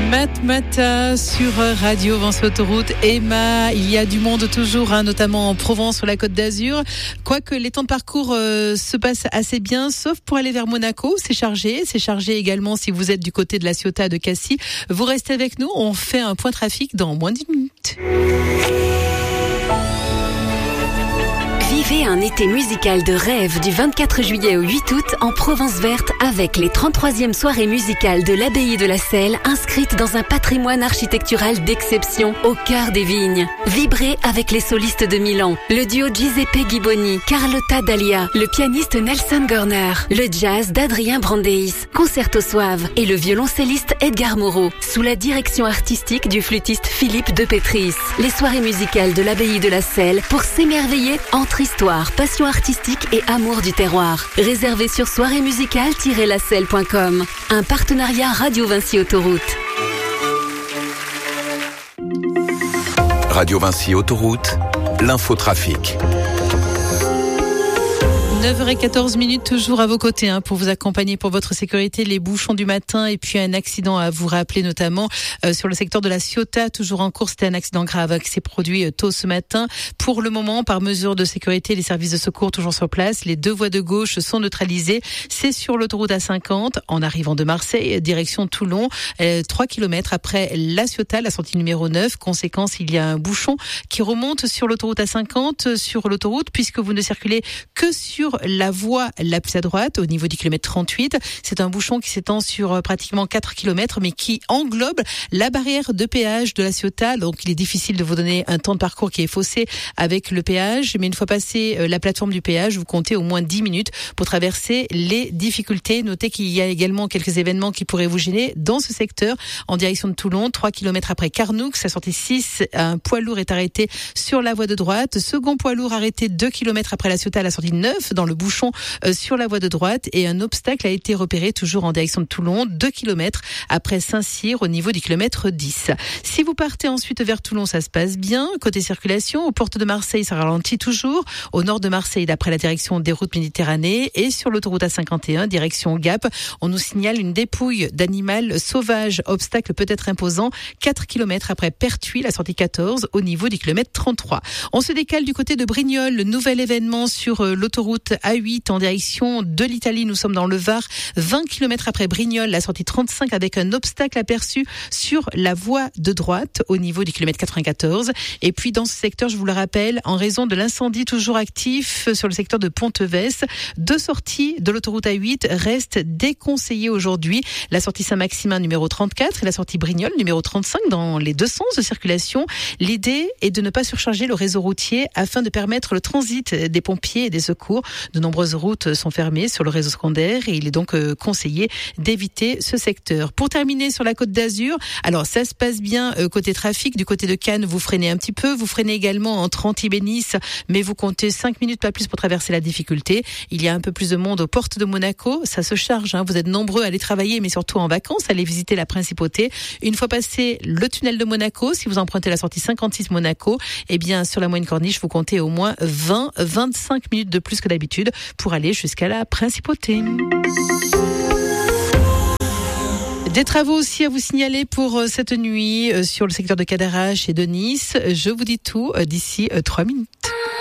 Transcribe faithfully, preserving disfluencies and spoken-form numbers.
Matmata sur Radio Vinci Autoroute. Emma, il y a du monde toujours, hein, notamment en Provence, sur la Côte d'Azur. Quoique les temps de parcours euh, se passent assez bien, sauf pour aller vers Monaco. C'est chargé. C'est chargé également si vous êtes du côté de la Ciotat de Cassis. Vous restez avec nous. On fait un point trafic dans moins d'une minute. Vivez un été musical de rêve du vingt-quatre juillet au huit août en Provence verte avec les trente-troisièmes soirées musicales de l'Abbaye de la Selle inscrites dans un patrimoine architectural d'exception au cœur des vignes. Vibrez avec les solistes de Milan, le duo Giuseppe Ghiboni, Carlotta Dahlia, le pianiste Nelson Gorner, le jazz d'Adrien Brandeis, Concerto Suave et le violoncelliste Edgar Moreau, sous la direction artistique du flûtiste Philippe de Petris. Les soirées musicales de l'Abbaye de la Selle pour s'émerveiller entre histoire, passion artistique et amour du terroir. Réservé sur soirée musicale tiret la selle point com. Un partenariat Radio Vinci Autoroute. Radio Vinci Autoroute, l'infotrafic. neuf heures quatorze minutes, toujours à vos côtés, hein, pour vous accompagner pour votre sécurité, les bouchons du matin et puis un accident à vous rappeler, notamment euh, sur le secteur de la Ciotat, toujours en cours. C'était un accident grave qui s'est produit euh, tôt ce matin. Pour le moment, par mesure de sécurité, les services de secours toujours sur place. Les deux voies de gauche sont neutralisées. C'est sur l'autoroute A cinquante, en arrivant de Marseille, direction Toulon, euh, trois kilomètres après la Ciotat, la sortie numéro neuf. Conséquence, il y a un bouchon qui remonte sur l'autoroute A cinquante, sur l'autoroute, puisque vous ne circulez que sur la voie la plus à droite, au niveau du kilomètre trente-huit. C'est un bouchon qui s'étend sur pratiquement quatre kilomètres, mais qui englobe la barrière de péage de la Ciotat. Donc, il est difficile de vous donner un temps de parcours qui est faussé avec le péage. Mais une fois passé la plateforme du péage, vous comptez au moins dix minutes pour traverser les difficultés. Notez qu'il y a également quelques événements qui pourraient vous gêner dans ce secteur, en direction de Toulon, trois kilomètres après Carnoux, sa sortie six. Un poids lourd est arrêté sur la voie de droite. Second poids lourd arrêté deux kilomètres après la Ciotat, la sortie neuf, dans le bouchon euh, sur la voie de droite, et un obstacle a été repéré toujours en direction de Toulon, deux kilomètres après Saint-Cyr, au niveau du kilomètre dix. Si vous partez ensuite vers Toulon, ça se passe bien. Côté circulation, aux portes de Marseille, ça ralentit toujours. Au nord de Marseille, d'après la direction des routes Méditerranée, et sur l'autoroute A cinquante et un, direction Gap, on nous signale une dépouille d'animal sauvage. Obstacle peut-être imposant, quatre kilomètres après Pertuis, la sortie quatorze, au niveau du kilomètre trente-trois. On se décale du côté de Brignoles, le nouvel événement sur euh, l'autoroute A huit en direction de l'Italie. Nous sommes dans le Var, vingt kilomètres après Brignoles, la sortie trente-cinq, avec un obstacle aperçu sur la voie de droite au niveau du kilomètre quatre-vingt-quatorze. Et puis dans ce secteur, je vous le rappelle, en raison de l'incendie toujours actif sur le secteur de Ponteves, deux sorties de l'autoroute A huit restent déconseillées aujourd'hui. La sortie Saint-Maximin numéro trente-quatre et la sortie Brignoles numéro trente-cinq, dans les deux sens de circulation. L'idée est de ne pas surcharger le réseau routier afin de permettre le transit des pompiers et des secours. De nombreuses routes sont fermées sur le réseau secondaire et il est donc euh, conseillé d'éviter ce secteur. Pour terminer sur la Côte d'Azur, alors ça se passe bien euh, côté trafic. Du côté de Cannes, vous freinez un petit peu. Vous freinez également entre Antibes et Nice, mais vous comptez cinq minutes, pas plus, pour traverser la difficulté. Il y a un peu plus de monde aux portes de Monaco. Ça se charge, hein. Vous êtes nombreux à aller travailler, mais surtout en vacances, à aller visiter la principauté. Une fois passé le tunnel de Monaco, si vous empruntez la sortie cinquante-six Monaco, eh bien, sur la moyenne corniche, vous comptez au moins vingt à vingt-cinq minutes de plus que d'habitude pour aller jusqu'à la principauté. Des travaux aussi à vous signaler pour cette nuit sur le secteur de Cadarache et de Nice. Je vous dis tout d'ici trois minutes.